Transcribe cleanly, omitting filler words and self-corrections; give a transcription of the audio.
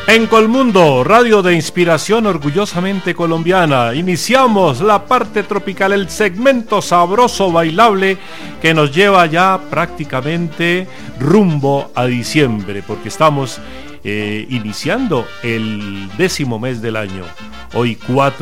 En Colmundo, radio de inspiración orgullosamente colombiana, iniciamos la parte tropical, el segmento sabroso bailable que nos lleva ya prácticamente rumbo a diciembre, porque estamos iniciando el 10º mes del año, hoy 4